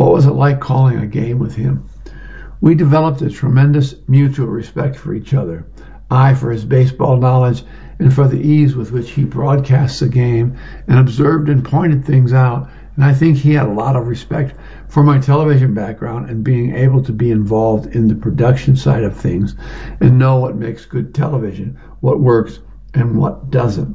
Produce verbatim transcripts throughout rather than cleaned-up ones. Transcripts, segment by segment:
What was it like calling a game with him? We developed a tremendous mutual respect for each other. I for his baseball knowledge and for the ease with which he broadcasts the game and observed and pointed things out. And I think he had a lot of respect for my television background and being able to be involved in the production side of things and know what makes good television, what works and what doesn't.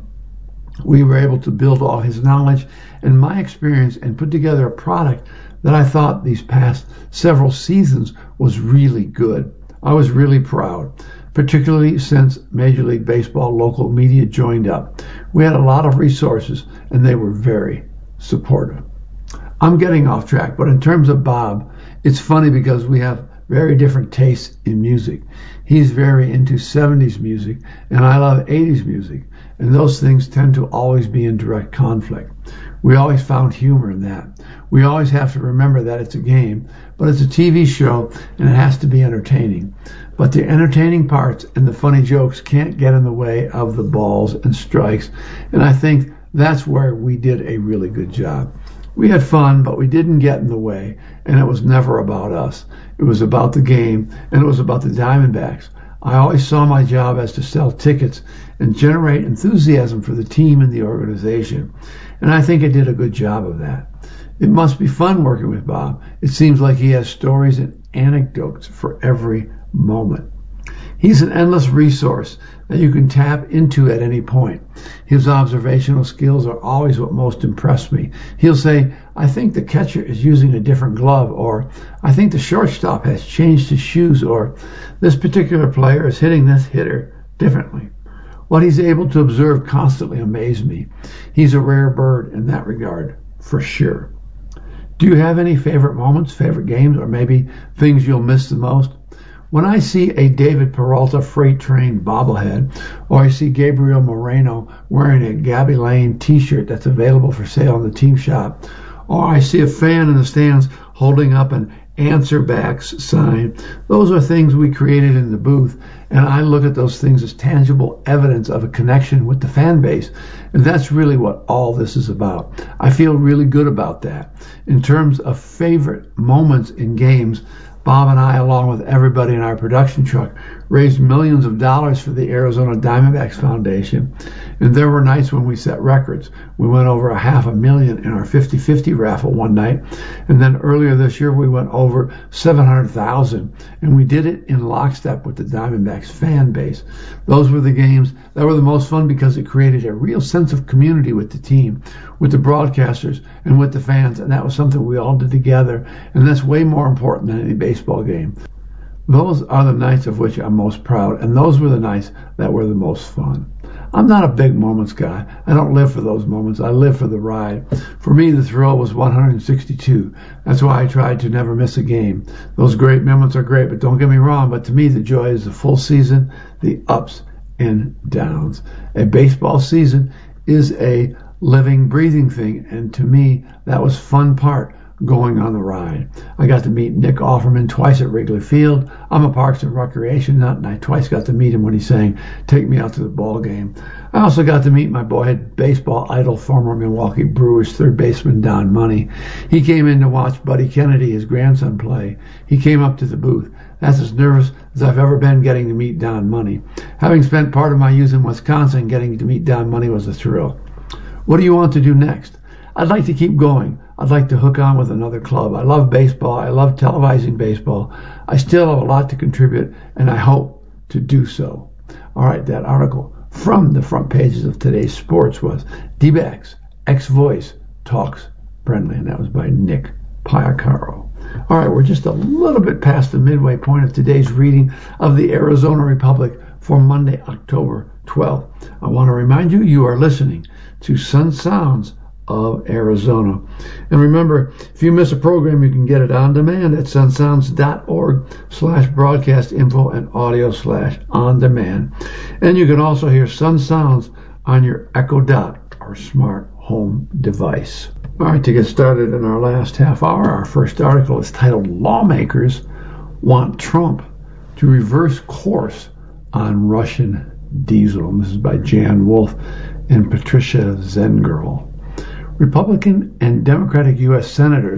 We were able to build all his knowledge and my experience and put together a product that I thought these past several seasons was really good. I was really proud, particularly since Major League Baseball local media joined up. We had a lot of resources and they were very supportive. I'm getting off track, but in terms of Bob, it's funny because we have very different tastes in music. He's very into seventies music and I love eighties music, and those things tend to always be in direct conflict. We always found humor in that. We always have to remember that it's a game, but it's a T V show and it has to be entertaining. But the entertaining parts and the funny jokes can't get in the way of the balls and strikes, and I think that's where we did a really good job. We had fun, but we didn't get in the way, and it was never about us. It was about the game, and it was about the Diamondbacks. I always saw my job as to sell tickets and generate enthusiasm for the team and the organization, and I think I did a good job of that. It must be fun working with Bob. It seems like he has stories and anecdotes for every moment. He's an endless resource that you can tap into at any point. His observational skills are always what most impress me. He'll say, I think the catcher is using a different glove, or I think the shortstop has changed his shoes, or this particular player is hitting this hitter differently. What he's able to observe constantly amazes me. He's a rare bird in that regard, for sure. Do you have any favorite moments, favorite games, or maybe things you'll miss the most? When I see a David Peralta freight train bobblehead, or I see Gabriel Moreno wearing a Gabby Lane t-shirt that's available for sale in the team shop, or I see a fan in the stands holding up an answer backs sign, those are things we created in the booth, and I look at those things as tangible evidence of a connection with the fan base, and that's really what all this is about. I feel really good about that. In terms of favorite moments in games, Bob and I, along with everybody in our production truck, raised millions of dollars for the Arizona Diamondbacks Foundation. And there were nights when we set records. We went over a half a million in our fifty-fifty raffle one night. And then earlier this year, we went over seven hundred thousand. And we did it in lockstep with the Diamondbacks fan base. Those were the games that were the most fun because it created a real sense of community with the team, with the broadcasters, and with the fans. And that was something we all did together. And that's way more important than any baseball game. Those are the nights of which I'm most proud, and those were the nights that were the most fun. I'm not a big moments guy. I don't live for those moments. I live for the ride. For me, the thrill was one hundred sixty-two. That's why I tried to never miss a game. Those great moments are great, but don't get me wrong, but to me, the joy is the full season, the ups and downs. A baseball season is a living, breathing thing, and to me, that was fun part. Going on the ride. I got to meet Nick Offerman twice at Wrigley Field. I'm a Parks and Recreation nut, and I twice got to meet him when he sang "Take Me Out to the Ball Game." I also got to meet my boyhood baseball idol, former Milwaukee Brewers third baseman Don Money. He came in to watch Buddy Kennedy, his grandson, play. He came up to the booth. That's as nervous as I've ever been getting to meet Don Money. Having spent part of my youth in Wisconsin, getting to meet Don Money was a thrill. What do you want to do next? I'd like to keep going. I'd like to hook on with another club. I love baseball. I love televising baseball. I still have a lot to contribute, and I hope to do so. All right, that article from the front pages of today's sports was D-backs, ex-voice, talks friendly, and that was by Nick Piacaro. All right, we're just a little bit past the midway point of today's reading of the Arizona Republic for Monday, October twelfth. I want to remind you, you are listening to Sun Sounds of Arizona. And remember, if you miss a program, you can get it on demand at sunsounds.org slash broadcast info and audio slash on demand. And you can also hear Sun Sounds on your Echo Dot or smart home device. All right, to get started in our last half hour, our first article is titled "Lawmakers Want Trump to Reverse Course on Russian Diesel." And this is by Jan Wolf and Patricia Zengirl. Republican and Democratic U S senators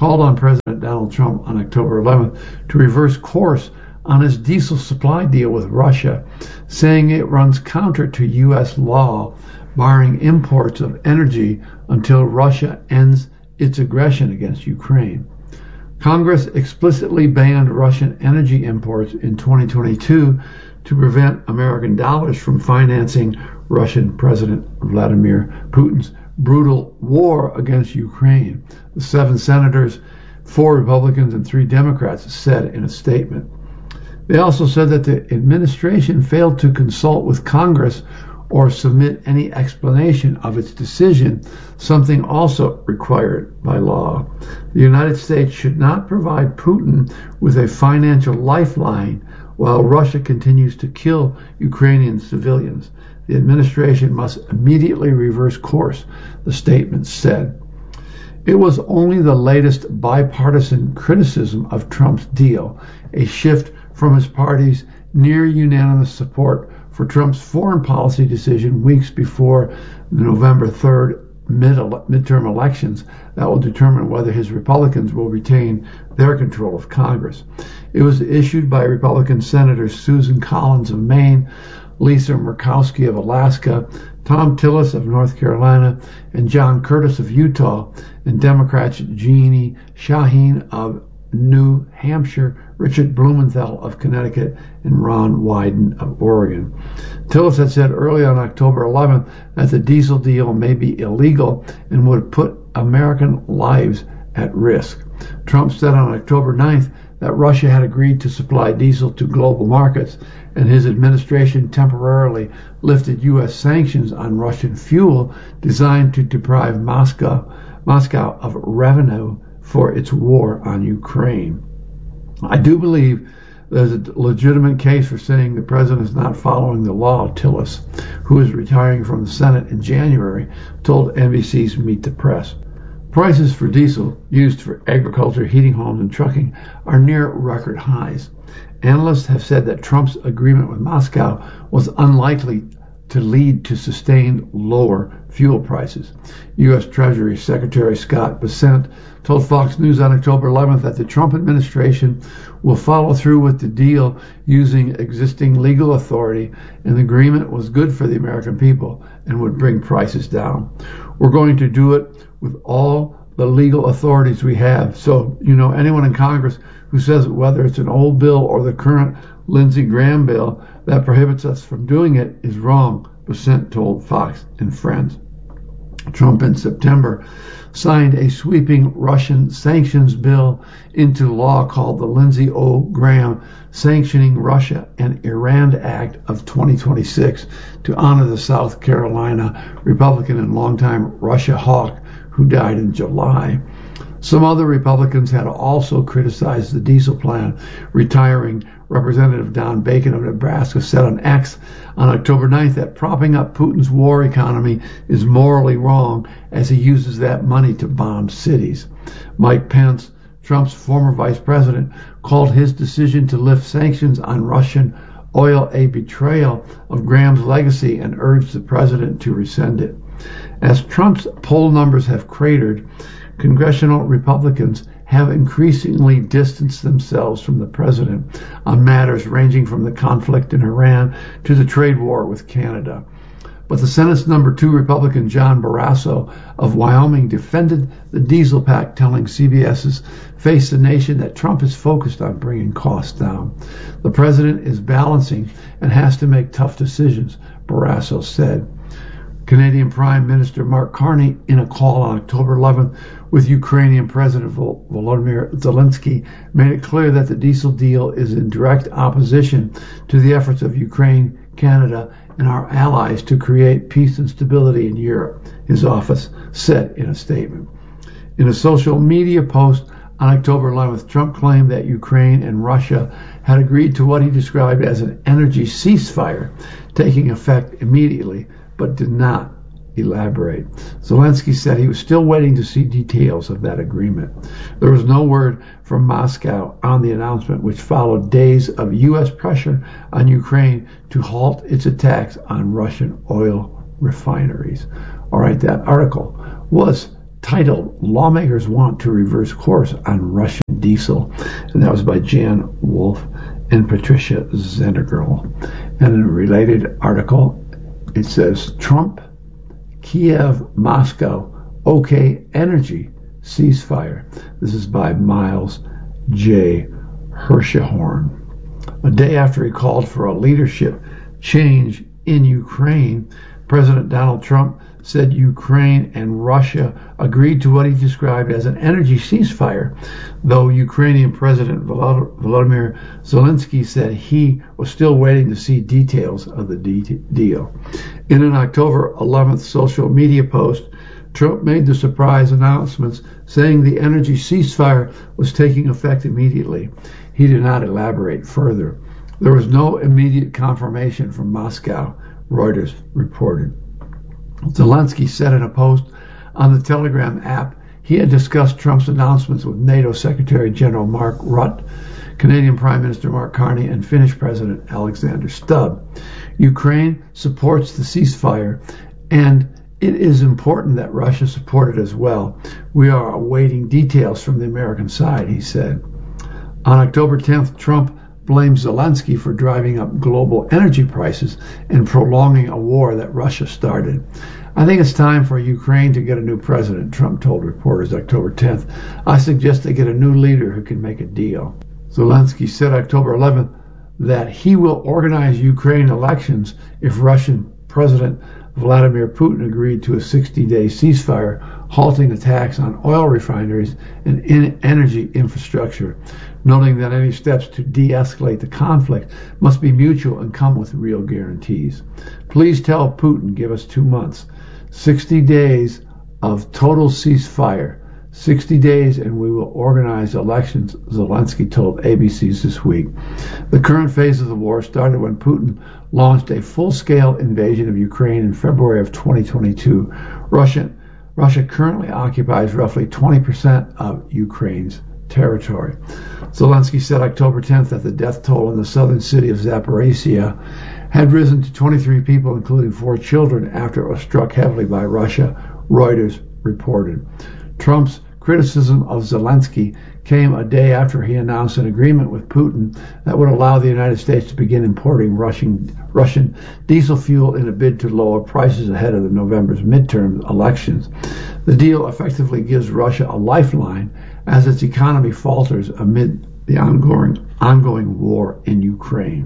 called on President Donald Trump on October eleventh to reverse course on his diesel supply deal with Russia, saying it runs counter to U S law barring imports of energy until Russia ends its aggression against Ukraine. Congress explicitly banned Russian energy imports in twenty twenty-two to prevent American dollars from financing Russian President Vladimir Putin's brutal war against Ukraine, the seven senators, four Republicans, and three Democrats said in a statement. They also said that the administration failed to consult with Congress or submit any explanation of its decision, something also required by law. The United States should not provide Putin with a financial lifeline while Russia continues to kill Ukrainian civilians. The administration must immediately reverse course, the statement said. It was only the latest bipartisan criticism of Trump's deal, a shift from his party's near unanimous support for Trump's foreign policy decision weeks before the November third mid- midterm elections that will determine whether his Republicans will retain their control of Congress. It was issued by Republican Senators Susan Collins of Maine, Lisa Murkowski of Alaska, Tom Tillis of North Carolina, and John Curtis of Utah, and Democrats Jeannie Shaheen of New Hampshire, Richard Blumenthal of Connecticut, and Ron Wyden of Oregon. Tillis had said early on October eleventh that the diesel deal may be illegal and would put American lives at risk. Trump said on October ninth that Russia had agreed to supply diesel to global markets, and his administration temporarily lifted U S sanctions on Russian fuel designed to deprive Moscow, Moscow of revenue for its war on Ukraine. I do believe there's a legitimate case for saying the president is not following the law, Tillis, who is retiring from the Senate in January, told N B C's Meet the Press. Prices for diesel used for agriculture, heating homes, and trucking are near record highs. Analysts have said that Trump's agreement with Moscow was unlikely to lead to sustained lower fuel prices. U S Treasury Secretary Scott Bessent told Fox News on October eleventh that the Trump administration will follow through with the deal using existing legal authority, and the agreement was good for the American people and would bring prices down. We're going to do it with all the legal authorities we have. So, you know, anyone in Congress who says whether it's an old bill or the current Lindsey Graham bill that prohibits us from doing it is wrong, Bessent told Fox and Friends. Trump in September signed a sweeping Russian sanctions bill into law called the Lindsey O. Graham Sanctioning Russia and Iran Act of twenty twenty-six to honor the South Carolina Republican and longtime Russia hawk who died in July. Some other Republicans had also criticized the diesel plan. Retiring Representative Don Bacon of Nebraska said on X on October ninth that propping up Putin's war economy is morally wrong as he uses that money to bomb cities. Mike Pence, Trump's former vice president, called his decision to lift sanctions on Russian oil a betrayal of Graham's legacy and urged the president to rescind it. As Trump's poll numbers have cratered, congressional Republicans have increasingly distanced themselves from the president on matters ranging from the conflict in Iran to the trade war with Canada. But the Senate's number two Republican John Barrasso of Wyoming defended the diesel pact, telling C B S's Face the Nation that Trump is focused on bringing costs down. The president is balancing and has to make tough decisions, Barrasso said. Canadian Prime Minister Mark Carney, in a call on October eleventh with Ukrainian President Volodymyr Zelensky, made it clear that the diesel deal is in direct opposition to the efforts of Ukraine, Canada, and our allies to create peace and stability in Europe, his office said in a statement. In a social media post on October eleventh, Trump claimed that Ukraine and Russia had agreed to what he described as an energy ceasefire, taking effect immediately, but did not elaborate. Zelensky said he was still waiting to see details of that agreement. There was no word from Moscow on the announcement, which followed days of U S pressure on Ukraine to halt its attacks on Russian oil refineries. All right, that article was titled Lawmakers Want to Reverse Course on Russian Diesel. And that was by Jan Wolf and Patricia Zendergirl. And in a related article, it says Trump, Kiev, Moscow, OK Energy ceasefire. This is by Miles J. Hirschhorn. A day after he called for a leadership change in Ukraine, President Donald Trump said Ukraine and Russia agreed to what he described as an energy ceasefire, though Ukrainian President Volodymyr Zelensky said he was still waiting to see details of the de- deal. In an October eleventh social media post, Trump made the surprise announcements saying the energy ceasefire was taking effect immediately. He did not elaborate further. There was no immediate confirmation from Moscow, Reuters reported. Zelensky said in a post on the Telegram app he had discussed Trump's announcements with NATO Secretary General Mark Rutte, Canadian Prime Minister Mark Carney, and Finnish President Alexander Stubb. Ukraine supports the ceasefire, and it is important that Russia support it as well. We are awaiting details from the American side, he said. On October tenth, Trump blamed Zelensky for driving up global energy prices and prolonging a war that Russia started. I think it's time for Ukraine to get a new president, Trump told reporters October tenth. I suggest they get a new leader who can make a deal. Zelensky said October eleventh that he will organize Ukraine elections if Russian President Vladimir Putin agreed to a sixty-day ceasefire, halting attacks on oil refineries and in energy infrastructure, noting that any steps to de-escalate the conflict must be mutual and come with real guarantees. Please tell Putin, give us two months. sixty days of total ceasefire. sixty days and we will organize elections, Zelensky told A B C's This Week. The current phase of the war started when Putin launched a full-scale invasion of Ukraine in February of twenty twenty-two. Russia, Russia currently occupies roughly twenty percent of Ukraine's territory. Zelensky said October tenth that the death toll in the southern city of Zaporizhia had risen to twenty-three people, including four children, after it was struck heavily by Russia, Reuters reported. Trump's criticism of Zelensky came a day after he announced an agreement with Putin that would allow the United States to begin importing Russian, Russian diesel fuel in a bid to lower prices ahead of the November's midterm elections. The deal effectively gives Russia a lifeline as its economy falters amid the ongoing, ongoing war in Ukraine.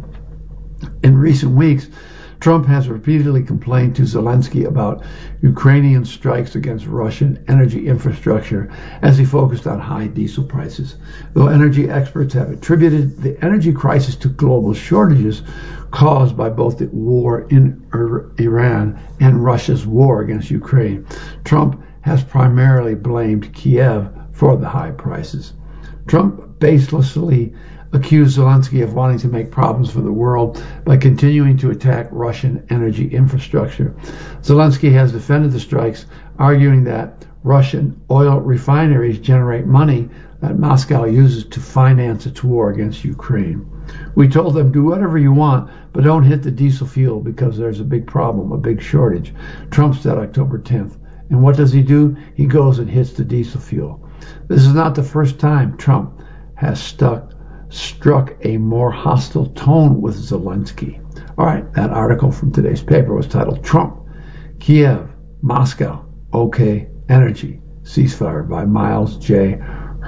In recent weeks, Trump has repeatedly complained to Zelensky about Ukrainian strikes against Russian energy infrastructure as he focused on high diesel prices. Though energy experts have attributed the energy crisis to global shortages caused by both the war in Iran and Russia's war against Ukraine, Trump has primarily blamed Kiev for the high prices. Trump baselessly accused Zelensky of wanting to make problems for the world by continuing to attack Russian energy infrastructure. Zelensky has defended the strikes, arguing that Russian oil refineries generate money that Moscow uses to finance its war against Ukraine. We told them, do whatever you want, but don't hit the diesel fuel because there's a big problem, a big shortage, Trump said October tenth. And what does he do? He goes and hits the diesel fuel. This is not the first time Trump has stuck struck a more hostile tone with Zelensky. All right, that article from today's paper was titled Trump, Kiev, Moscow, OK Energy Ceasefire by Miles J.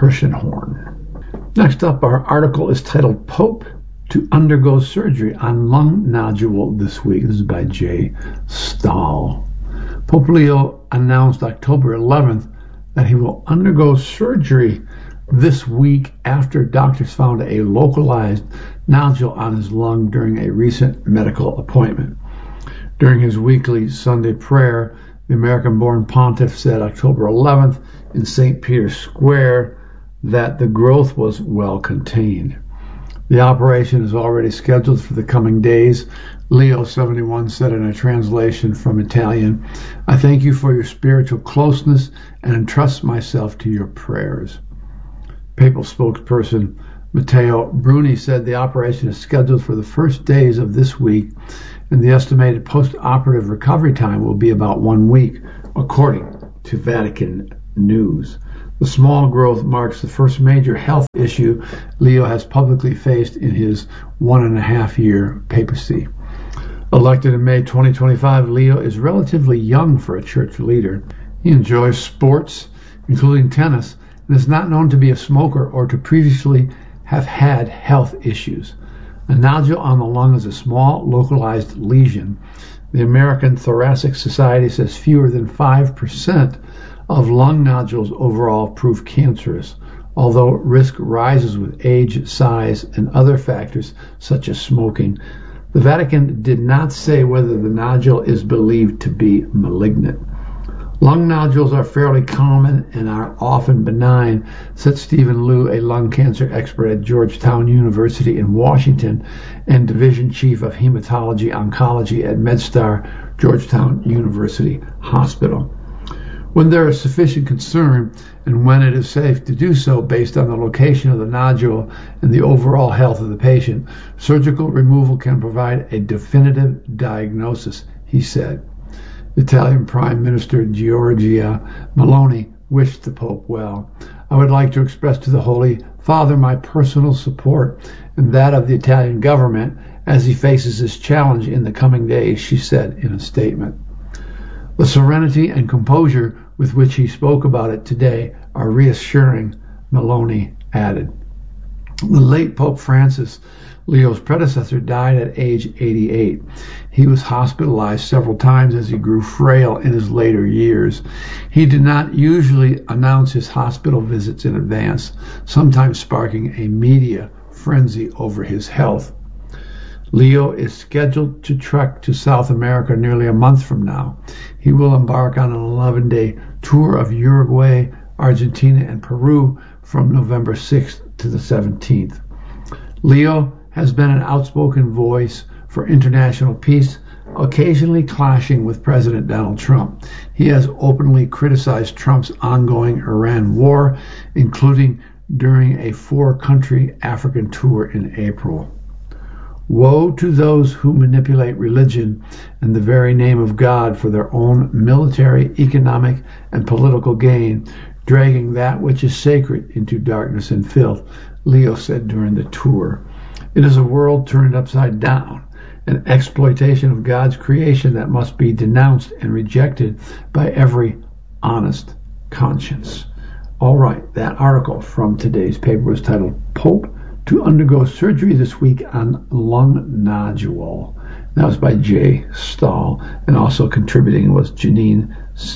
Hirschhorn. Next up, our article is titled Pope to Undergo Surgery on Lung Nodule This Week. This is by Jay Stahl. Pope Leo announced October eleventh that he will undergo surgery this week after doctors found a localized nodule on his lung during a recent medical appointment. During his weekly Sunday prayer, the American-born pontiff said October eleventh in Saint Peter's Square that the growth was well contained. The operation is already scheduled for the coming days. Leo seventy-one said in a translation from Italian, I thank you for your spiritual closeness and entrust myself to your prayers. Papal spokesperson Matteo Bruni said the operation is scheduled for the first days of this week, and the estimated post-operative recovery time will be about one week, according to Vatican news. The small growth marks the first major health issue Leo has publicly faced in his one and a half year papacy. Elected in May twenty twenty-five, Leo is relatively young for a church leader. He enjoys sports, including tennis, and is not known to be a smoker or to previously have had health issues. A nodule on the lung is a small, localized lesion. The American Thoracic Society says fewer than five percent of lung nodules overall prove cancerous, although risk rises with age, size, and other factors such as smoking. The Vatican did not say whether the nodule is believed to be malignant. Lung nodules are fairly common and are often benign, said Stephen Liu, a lung cancer expert at Georgetown University in Washington and division chief of hematology oncology at MedStar Georgetown University Hospital. When there is sufficient concern and when it is safe to do so based on the location of the nodule and the overall health of the patient, surgical removal can provide a definitive diagnosis, he said. Italian Prime Minister Giorgia Meloni wished the Pope well. I would like to express to the Holy Father my personal support and that of the Italian government as he faces this challenge in the coming days, she said in a statement. The serenity and composure with which he spoke about it today are reassuring, Meloni added. The late Pope Francis, Leo's predecessor, died at age eighty-eight. He was hospitalized several times as he grew frail in his later years. He did not usually announce his hospital visits in advance, sometimes sparking a media frenzy over his health. Leo is scheduled to trek to South America nearly a month from now. He will embark on an eleven-day tour of Uruguay, Argentina, and Peru from November sixth to the seventeenth. Leo has been an outspoken voice for international peace, occasionally clashing with President Donald Trump. He has openly criticized Trump's ongoing Iran war, including during a four-country African tour in April. Woe to those who manipulate religion and the very name of God for their own military, economic, and political gain, dragging that which is sacred into darkness and filth, Leo said during the tour. It is a world turned upside down, an exploitation of God's creation that must be denounced and rejected by every honest conscience. All right, that article from today's paper was titled Pope to Undergo Surgery This Week on Lung Nodule. That was by Jay Stahl, and also contributing was Janine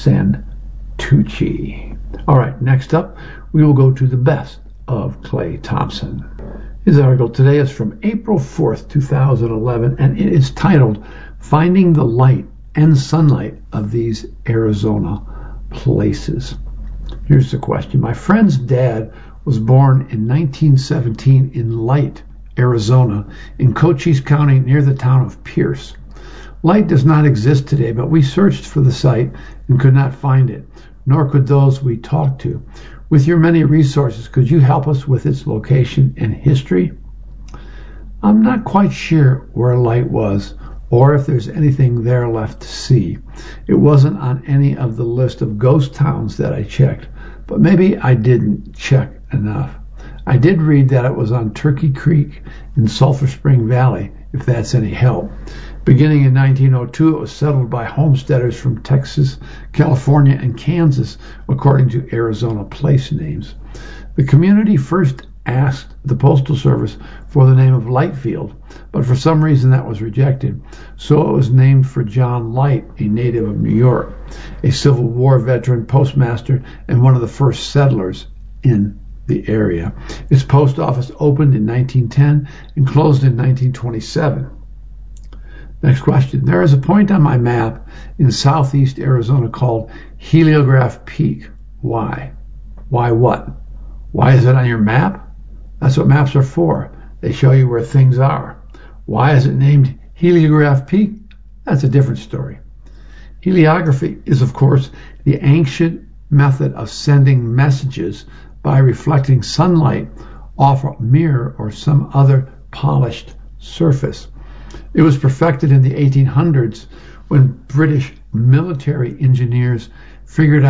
Santucci. All right, next up, we will go to the best of Clay Thompson. His article today is from April fourth, two thousand eleven, and it is titled Finding the Light and Sunlight of These Arizona Places. Here's the question. My friend's dad was born in nineteen seventeen in Light, Arizona, in Cochise County near the town of Pierce. Light does not exist today, but we searched for the site and could not find it, nor could those we talked to. With your many resources, could you help us with its location and history? I'm not quite sure where Light was or if there's anything there left to see. It wasn't on any of the list of ghost towns that I checked, but maybe I didn't check enough. I did read that it was on Turkey Creek in Sulphur Spring Valley, if that's any help. Beginning in nineteen oh two, it was settled by homesteaders from Texas, California, and Kansas, according to Arizona place names. The community first asked the Postal Service for the name of Lightfield, but for some reason that was rejected, so it was named for John Light, a native of New York, a Civil War veteran, postmaster, and one of the first settlers in the area. Its post office opened in nineteen ten and closed in nineteen twenty-seven. Next question. There is a point on my map in southeast Arizona called Heliograph Peak. Why? Why what? Why is it on your map? That's what maps are for. They show you where things are. Why is it named Heliograph Peak? That's a different story. Heliography is, of course, the ancient method of sending messages by reflecting sunlight off a mirror or some other polished surface. It was perfected in the eighteen hundreds when British military engineers figured out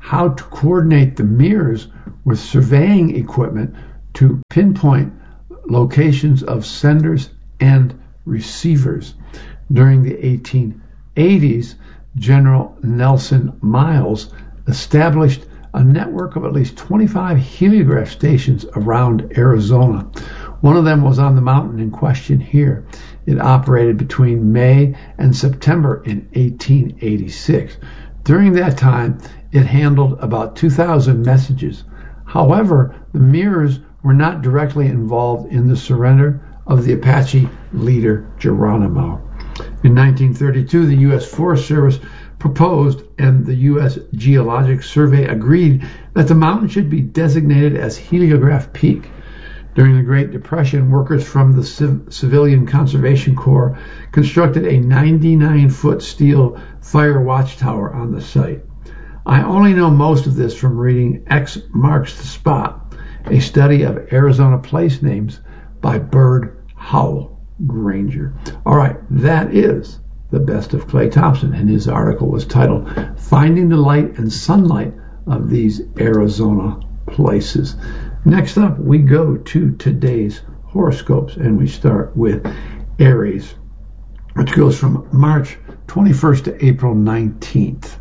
how to coordinate the mirrors with surveying equipment to pinpoint locations of senders and receivers. During the eighteen eighties, General Nelson Miles established a network of at least twenty-five heliograph stations around Arizona. One of them was on the mountain in question here. It operated between May and September in eighteen eighty-six. During that time, it handled about two thousand messages. However, the mirrors were not directly involved in the surrender of the Apache leader Geronimo. In nineteen thirty-two, the U S Forest Service proposed, and the U S Geologic Survey agreed, that the mountain should be designated as Heliograph Peak. During the Great Depression, workers from the Civ- Civilian Conservation Corps constructed a ninety-nine foot steel fire watchtower on the site. I only know most of this from reading X Marks the Spot, a study of Arizona place names by Bird Howell Granger. All right, that is the best of Clay Thompson, and his article was titled Finding the Light and Sunlight of These Arizona Places. Next up, we go to today's horoscopes, and we start with Aries, which goes from March twenty-first to April nineteenth.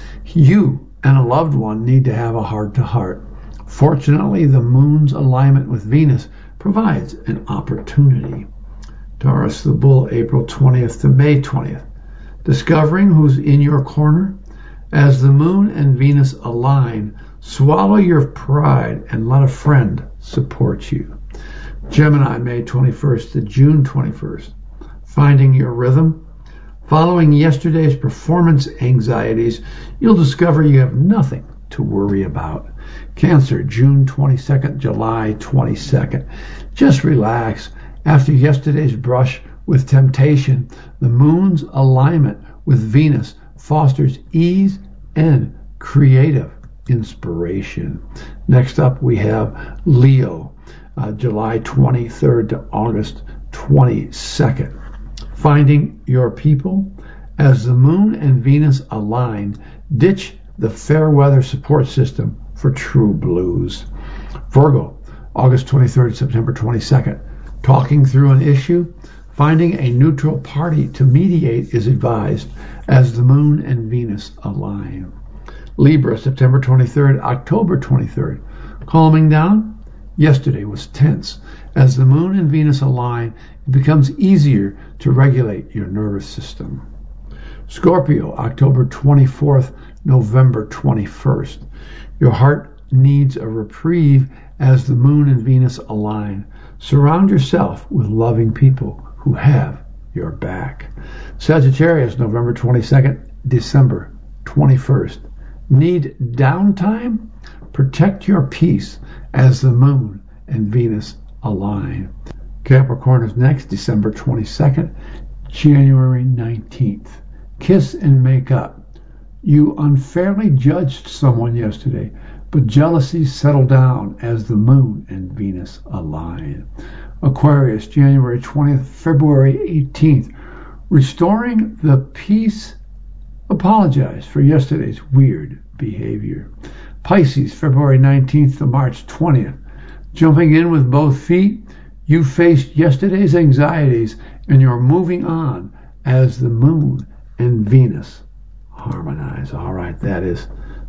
You and a loved one need to have a heart-to-heart. Fortunately, the moon's alignment with Venus provides an opportunity. Taurus, the bull, April twentieth to May twentieth. Discovering who's in your corner. As the moon and Venus align, swallow your pride and let a friend support you. Gemini, May twenty-first to June twenty-first. Finding your rhythm. Following yesterday's performance anxieties, you'll discover you have nothing to worry about. Cancer, June twenty-second, July twenty-second. Just relax. After yesterday's brush with temptation, the moon's alignment with Venus fosters ease and creative inspiration. Next up, we have Leo, uh, July twenty-third to August twenty-second. Finding your people. As the moon and Venus align, ditch the fair weather support system for true blues. Virgo, August twenty-third to September twenty-second. Talking through an issue. Finding a neutral party to mediate is advised as the moon and Venus align. Libra, September twenty-third, October twenty-third. Calming down. Yesterday was tense. As the moon and Venus align, it becomes easier to regulate your nervous system. Scorpio, October twenty-fourth, November twenty-first. Your heart needs a reprieve as the moon and Venus align. Surround yourself with loving people who have your back. Sagittarius, November twenty-second, December twenty-first. Need downtime? Protect your peace as the moon and Venus align. Capricorn is next, December twenty-second, January nineteenth. Kiss and make up. You unfairly judged someone yesterday, but jealousy settled down as the moon and Venus align. Aquarius, January twentieth, February eighteenth. Restoring the peace. Apologize for yesterday's weird behavior. Pisces, February nineteenth to March twentieth. Jumping in with both feet, you faced yesterday's anxieties and you're moving on as the moon and Venus harmonize. All right, that is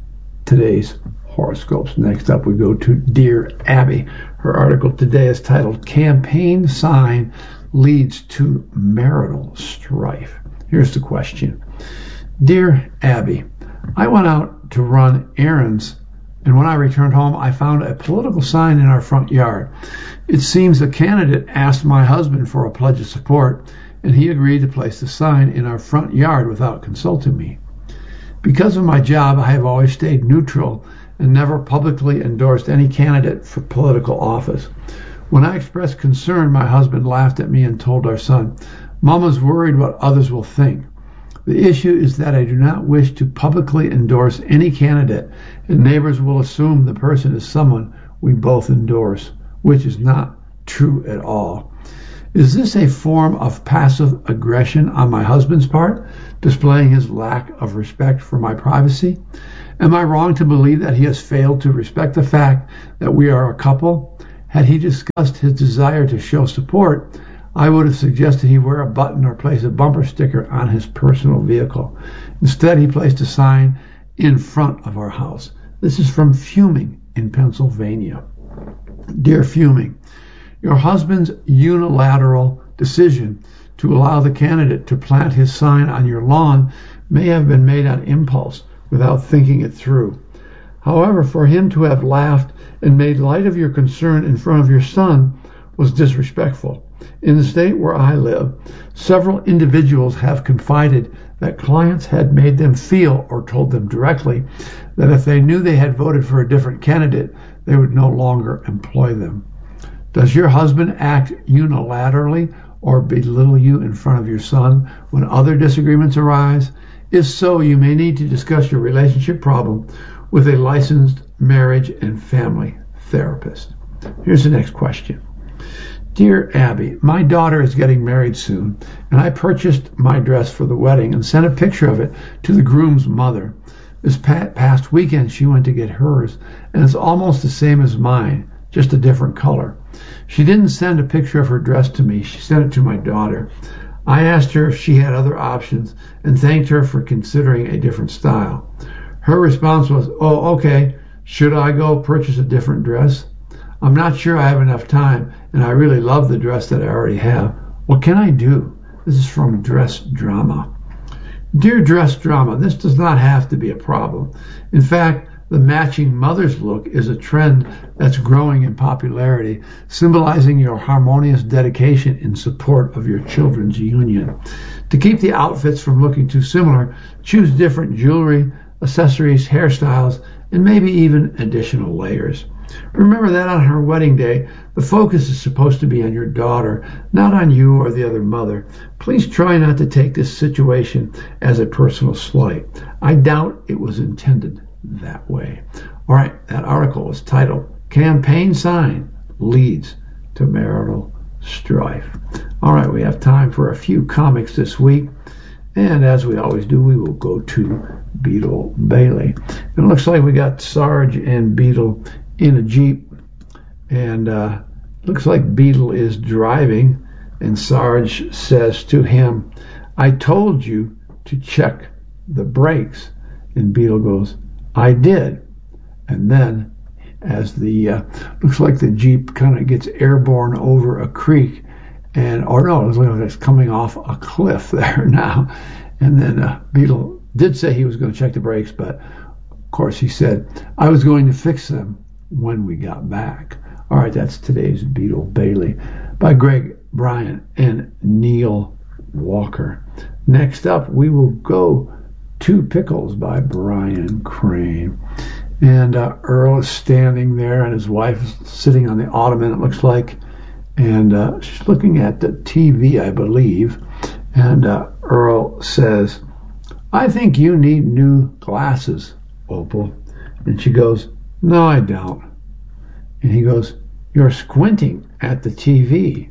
today's horoscopes. Next up, we go to Dear Abby. Her article today is titled Campaign Sign Leads to Marital Strife. Here's the question. Dear Abby, I went out to run errands, and when I returned home, I found a political sign in our front yard. It seems a candidate asked my husband for a pledge of support, and he agreed to place the sign in our front yard without consulting me. Because of my job, I have always stayed neutral and never publicly endorsed any candidate for political office. When I expressed concern, my husband laughed at me and told our son, "Mama's worried what others will think." The issue is that I do not wish to publicly endorse any candidate, and neighbors will assume the person is someone we both endorse, which is not true at all. Is this a form of passive aggression on my husband's part, displaying his lack of respect for my privacy? Am I wrong to believe that he has failed to respect the fact that we are a couple? Had he discussed his desire to show support, I would have suggested he wear a button or place a bumper sticker on his personal vehicle. Instead, he placed a sign in front of our house. This is from Fuming in Pennsylvania. Dear Fuming, your husband's unilateral decision to allow the candidate to plant his sign on your lawn may have been made on impulse without thinking it through. However, for him to have laughed and made light of your concern in front of your son was disrespectful. In the state where I live, several individuals have confided that clients had made them feel, or told them directly, that if they knew they had voted for a different candidate, they would no longer employ them. Does your husband act unilaterally or belittle you in front of your son when other disagreements arise? If so, you may need to discuss your relationship problem with a licensed marriage and family therapist. Here's the next question. Dear Abby, my daughter is getting married soon, and I purchased my dress for the wedding and sent a picture of it to the groom's mother. This past weekend, she went to get hers, and it's almost the same as mine, just a different color. She didn't send a picture of her dress to me. She sent it to my daughter. I asked her if she had other options and thanked her for considering a different style. Her response was, oh, okay, should I go purchase a different dress? I'm not sure I have enough time, and I really love the dress that I already have. What can I do? This is from Dress Drama. Dear Dress Drama, this does not have to be a problem. In fact, the matching mother's look is a trend that's growing in popularity, symbolizing your harmonious dedication in support of your children's union. To keep the outfits from looking too similar, choose different jewelry, accessories, hairstyles, and maybe even additional layers. Remember that on her wedding day, the focus is supposed to be on your daughter, not on you or the other mother. Please try not to take this situation as a personal slight. I doubt it was intended that way. All right, that article is titled, Campaign Sign Leads to Marital Strife. All right, we have time for a few comics this week. And as we always do, we will go to Beetle Bailey. And it looks like we got Sarge and Beetle in a Jeep. And uh, looks like Beetle is driving. And Sarge says to him, I told you to check the brakes. And Beetle goes, I did. And then as the, uh, looks like the Jeep kind of gets airborne over a creek, and, or no, it looks like it's coming off a cliff there now. And then uh, Beetle did say he was going to check the brakes, but of course he said, I was going to fix them when we got back. All right, that's today's Beetle Bailey by Greg Bryant and Neil Walker. Next up, we will go to Pickles by Brian Crane. And uh, Earl is standing there, and his wife is sitting on the ottoman, it looks like. And uh, she's looking at the T V, I believe. And uh, Earl says, I think you need new glasses, Opal. And she goes, no, I don't. And he goes, you're squinting at the T V.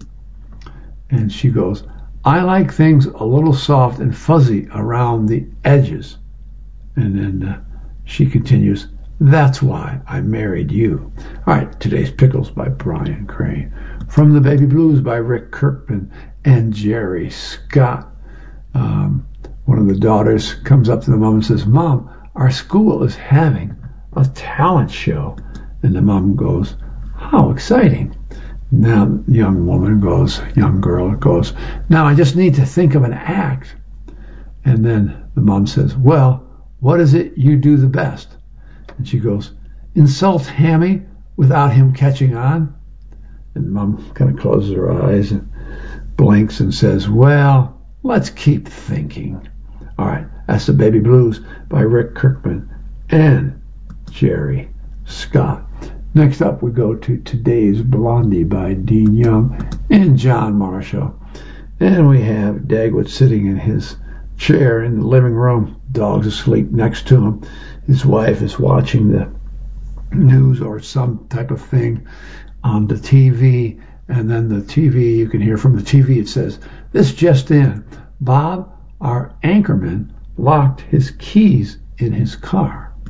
And she goes, I like things a little soft and fuzzy around the edges. And then uh, she continues, that's why I married you. All right, today's Pickles by Brian Crane. From the Baby Blues by Rick Kirkman and Jerry Scott. Um, one of the daughters comes up to the mom and says, Mom, our school is having a talent show. And the mom goes, how exciting. Now the young woman goes, young girl goes, now I just need to think of an act. And then the mom says, well, what is it you do the best? And she goes, insult Hammy without him catching on. And the mom kind of closes her eyes and blinks and says, well, let's keep thinking. All right, that's the Baby Blues by Rick Kirkman and Jerry Scott. Next up, we go to Today's Blondie by Dean Young and John Marshall. And we have Dagwood sitting in his chair in the living room. Dog's asleep next to him. His wife is watching the news or some type of thing on the T V. And then the T V, you can hear from the T V, it says, this just in. Bob, our anchorman, locked his keys in his car.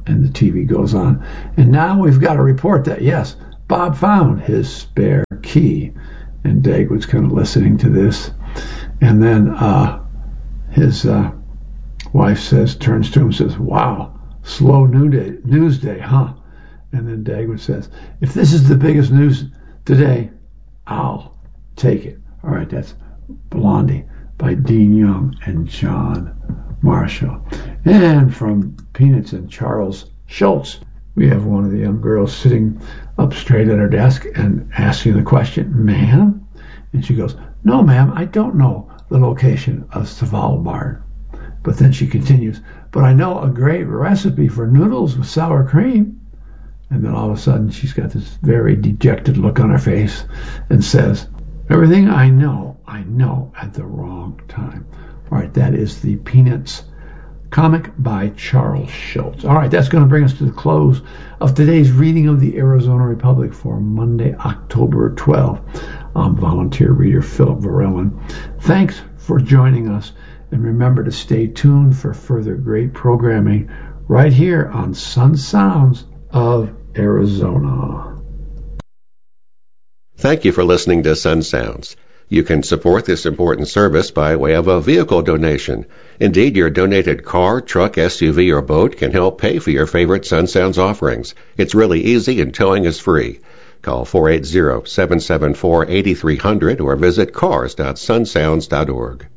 and the T V goes on. And now we've got a report that, yes, Bob found his spare key. And Dagwood's kind of listening to this. And then uh, his uh, wife says, turns to him and says, wow, slow news day, news day, huh? And then Dagwood says, if this is the biggest news today, I'll take it. All right, that's Blondie by Dean Young and John Marshall. And from Peanuts and Charles Schultz, we have one of the young girls sitting up straight at her desk and asking the question, ma'am? And she goes, no, ma'am, I don't know the location of Svalbard. But then she continues, but I know a great recipe for noodles with sour cream. And then all of a sudden she's got this very dejected look on her face and says, everything I know, I know at the wrong time. All right, that is the Peanuts comic by Charles Schultz. All right, that's going to bring us to the close of today's reading of the Arizona Republic for Monday, October twelfth. I'm volunteer reader Philip Varellin. Thanks for joining us, and remember to stay tuned for further great programming right here on Sun Sounds of Arizona. Thank you for listening to Sun Sounds. You can support this important service by way of a vehicle donation. Indeed, your donated car, truck, S U V, or boat can help pay for your favorite Sun Sounds offerings. It's really easy and towing is free. Call four eight zero, seven seven four, eight three zero zero or visit cars dot sun sounds dot org.